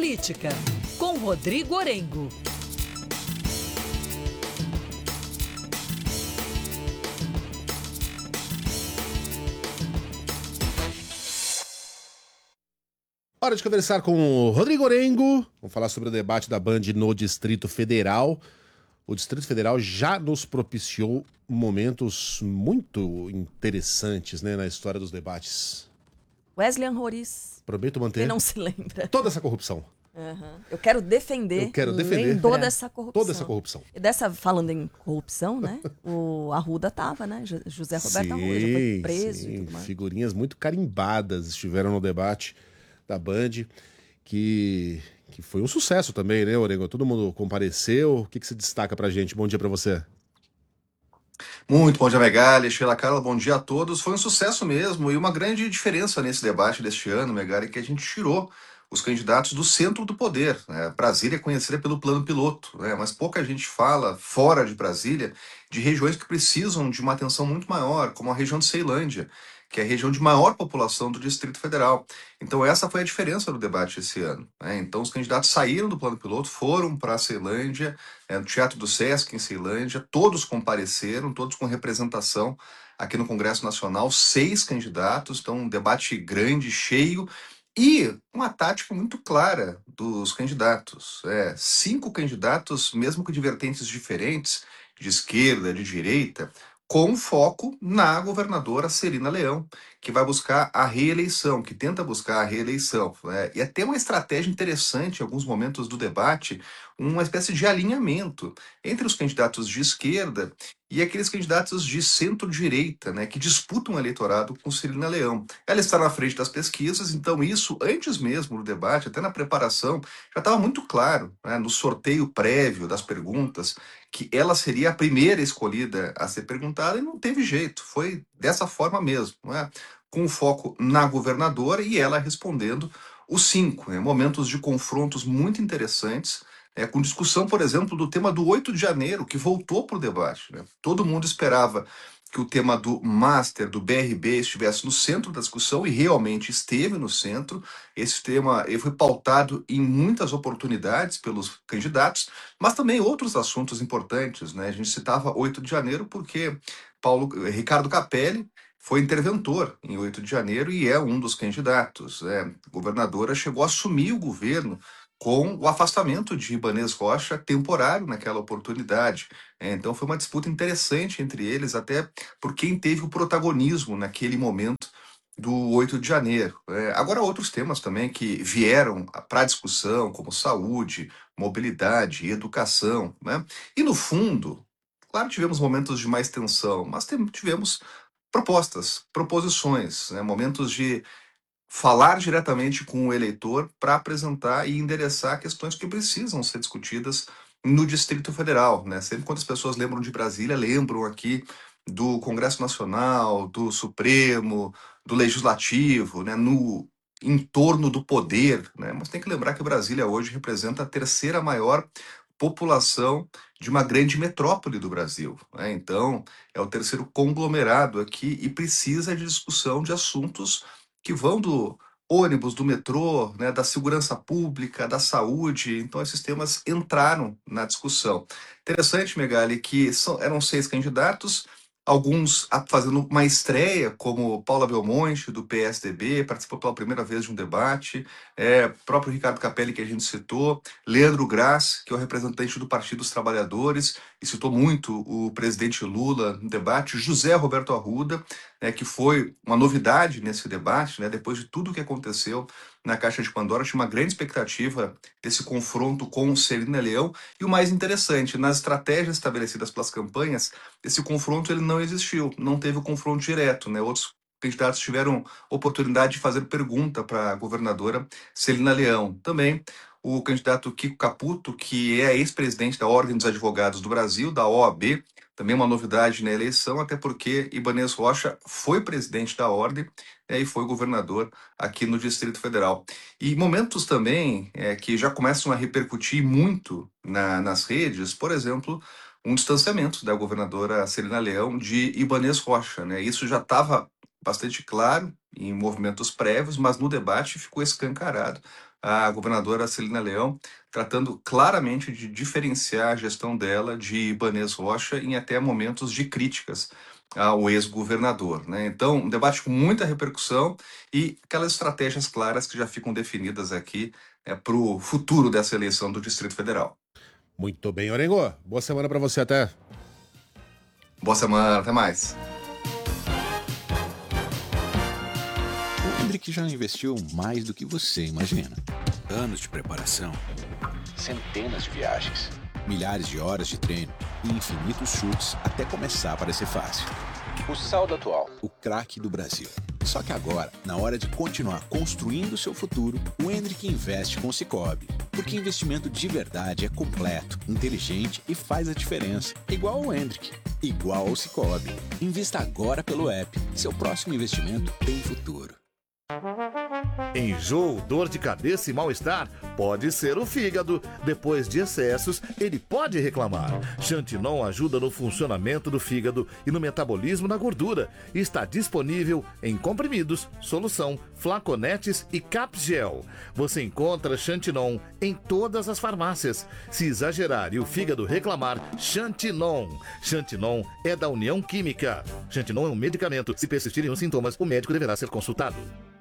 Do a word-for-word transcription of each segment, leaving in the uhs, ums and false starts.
Política, com Rodrigo Orengo. Hora de conversar com o Rodrigo Orengo. Vamos falar sobre o debate da Band no Distrito Federal. O Distrito Federal já nos propiciou momentos muito interessantes, né, na história dos debates. Wesley Anhoriz. Prometo manter. Quem não se lembra? Toda essa corrupção. Uhum. Eu quero defender, Eu quero defender toda essa corrupção. Toda essa corrupção. E dessa, falando em corrupção, né? O Arruda tava, né? José Roberto sim, Arruda já foi preso sim. e tudo mais. Figurinhas muito carimbadas estiveram no debate da Band, que, que foi um sucesso também, né, Orengo? Todo mundo compareceu. O que, que se destaca pra gente? Bom dia pra você. Muito bom dia, Megali, Sheila Carla, bom dia a todos. Foi um sucesso mesmo e uma grande diferença nesse debate deste ano, Megali, que a gente tirou os candidatos do centro do poder. Né? Brasília é conhecida pelo plano piloto, né? Mas pouca gente fala, fora de Brasília, de regiões que precisam de uma atenção muito maior, como a região de Ceilândia, que é a região de maior população do Distrito Federal. Então essa foi a diferença do debate esse ano. Né? Então os candidatos saíram do plano piloto, foram para a Ceilândia, é, no Teatro do Sesc, em Ceilândia, todos compareceram, todos com representação aqui no Congresso Nacional, seis candidatos, então um debate grande, cheio, e uma tática muito clara dos candidatos. É, cinco candidatos, mesmo que de vertentes diferentes, de esquerda, de direita, com foco na governadora Celina Leão, que vai buscar a reeleição, que tenta buscar a reeleição. Né? E até uma estratégia interessante em alguns momentos do debate, uma espécie de alinhamento entre os candidatos de esquerda e aqueles candidatos de centro-direita, né, que disputam o eleitorado com Celina Leão. Ela está na frente das pesquisas, então isso, antes mesmo do debate, até na preparação, já estava muito claro, né, no sorteio prévio das perguntas, que ela seria a primeira escolhida a ser perguntada e não teve jeito, foi dessa forma mesmo, né, com foco na governadora e ela respondendo os cinco, né, momentos de confrontos muito interessantes, é, com discussão, por exemplo, do tema do oito de janeiro, que voltou para o debate. Né? Todo mundo esperava que o tema do Master, do B R B, estivesse no centro da discussão, e realmente esteve no centro. Esse tema ele foi pautado em muitas oportunidades pelos candidatos, mas também outros assuntos importantes. Né? A gente citava oito de janeiro porque Paulo, Ricardo Capelli foi interventor em oito de janeiro e é um dos candidatos. Né? A governadora chegou a assumir o governo com o afastamento de Ibanez Rocha temporário naquela oportunidade. É, então foi uma disputa interessante entre eles, até por quem teve o protagonismo naquele momento do oito de janeiro. É, agora outros temas também que vieram para a discussão, como saúde, mobilidade, educação. Né? E no fundo, claro, tivemos momentos de mais tensão, mas tivemos propostas, proposições, né? Momentos de falar diretamente com o eleitor para apresentar e endereçar questões que precisam ser discutidas no Distrito Federal. Né? Sempre quando as pessoas lembram de Brasília, lembram aqui do Congresso Nacional, do Supremo, do Legislativo, né? No entorno do poder. Né? Mas tem que lembrar que Brasília hoje representa a terceira maior população de uma grande metrópole do Brasil. Né? Então, é o terceiro conglomerado aqui e precisa de discussão de assuntos que vão do ônibus, do metrô, né, da segurança pública, da saúde. Então, esses temas entraram na discussão. Interessante, Megali, que são, eram seis candidatos, alguns fazendo uma estreia, como Paula Belmonte, do P S D B, participou pela primeira vez de um debate, é, próprio Ricardo Capelli, que a gente citou, Leandro Graz, que é o representante do Partido dos Trabalhadores, e citou muito o presidente Lula no debate, José Roberto Arruda, né, que foi uma novidade nesse debate, né, depois de tudo o que aconteceu na Caixa de Pandora, tinha uma grande expectativa desse confronto com Celina Leão, e o mais interessante, nas estratégias estabelecidas pelas campanhas, esse confronto ele não existiu, não teve o confronto direto, né, outros candidatos tiveram oportunidade de fazer pergunta para a governadora Celina Leão. Também o candidato Kiko Caputo, que é ex-presidente da Ordem dos Advogados do Brasil, da O A B, também uma novidade na eleição, até porque Ibanez Rocha foi presidente da Ordem, né, e foi governador aqui no Distrito Federal. E momentos também é, que já começam a repercutir muito na, nas redes, por exemplo, um distanciamento da governadora Celina Leão de Ibanez Rocha. Né? Isso já estava bastante claro em movimentos prévios, mas no debate ficou escancarado. a governadora Celina Leão, tratando claramente de diferenciar a gestão dela de Ibanez Rocha em até momentos de críticas ao ex-governador, né? Então, um debate com muita repercussão e aquelas estratégias claras que já ficam definidas aqui é, para o futuro dessa eleição do Distrito Federal. Muito bem, Orengo. Boa semana para você, até. Boa semana, até mais. O Hendrick já investiu mais do que você imagina. Anos de preparação, centenas de viagens, milhares de horas de treino e infinitos chutes até começar a parecer fácil. O saldo atual, o craque do Brasil. Só que agora, na hora de continuar construindo seu futuro, o Hendrick investe com o Sicoob. Porque investimento de verdade é completo, inteligente e faz a diferença. Igual o Hendrick, igual ao Sicoob. Invista agora pelo app. Seu próximo investimento tem futuro. Enjoo, dor de cabeça e mal-estar pode ser o fígado. Depois de excessos, ele pode reclamar. Xantinon ajuda no funcionamento do fígado e no metabolismo da gordura. Está disponível em comprimidos, solução, flaconetes e capgel. Você encontra Xantinon em todas as farmácias. Se exagerar e o fígado reclamar, Xantinon. Xantinon é da União Química. Xantinon é um medicamento. Se persistirem os sintomas, o médico deverá ser consultado.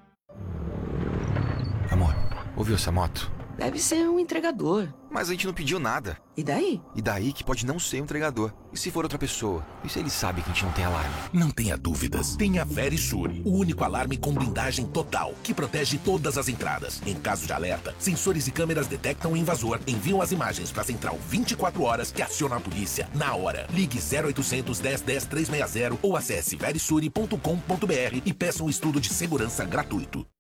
Amor, ouviu essa moto? Deve ser um entregador. Mas a gente não pediu nada. E daí? E daí que pode não ser um entregador. E se for outra pessoa? E se ele sabe que a gente não tem alarme? Não tenha dúvidas. Tenha Verisure, o único alarme com blindagem total, que protege todas as entradas. Em caso de alerta, sensores e câmeras detectam o invasor, enviam as imagens para a central vinte e quatro horas que aciona a polícia na hora. Ligue zero oitocentos, dez, dez, trezentos e sessenta ou acesse verisure ponto com ponto br e peça um estudo de segurança gratuito.